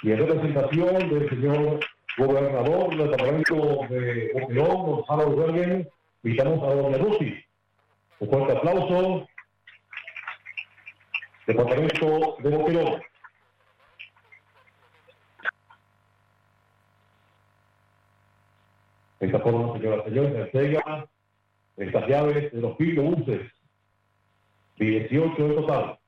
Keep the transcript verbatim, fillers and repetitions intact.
Y en representación del señor gobernador del departamento de Boquerón, Gonzalo Bergen, invitamos a doña Lucy. Un fuerte aplauso. Departamento de Boquerón. De esta forma, señoras y señores, se entrega estas llaves de los pilobuses, dieciocho en total.